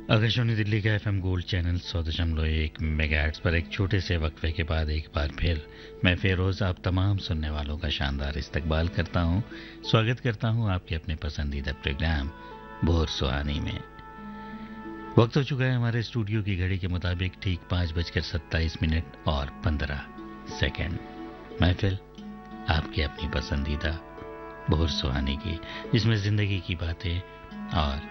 आकाशवाणी दिल्ली का FM gold channel 100.1 megahertz पर एक छोटे से वक्फे के बाद एक बार फिर मैं फेरोज आप तमाम सुनने वालों का शानदार इस्तकबाल करता हूं। स्वागत करता हूं आपके अपने पसंदीदा प्रोग्राम भोर सुहानी में। वक्त हो चुका है हमारे स्टूडियो की घड़ी के मुताबिक ठीक 5:27 और 15 सेकंड। महफिल आपकी अपनी पसंदीदा भोर सुहानी की, जिसमें जिंदगी की बातें और